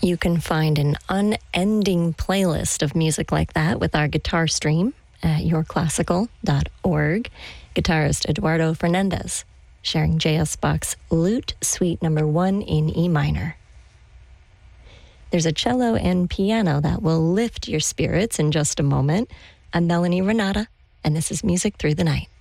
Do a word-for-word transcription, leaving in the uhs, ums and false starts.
You can find an unending playlist of music like that with our guitar stream at your classical dot org. Guitarist Eduardo Fernandez sharing J S Bach's Lute Suite Number One in E minor. There's a cello and piano that will lift your spirits in just a moment. I'm Melanie Renata, and this is Music Through the Night.